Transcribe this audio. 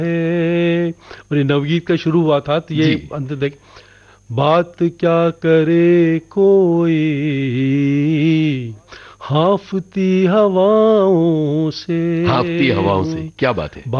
है। और ये नवगीत का शुरू हुआ था, तो ये जी। अंत देख, बात क्या करे कोई हाफती हवाओं से, हाँफती हवाओं से, क्या बात है।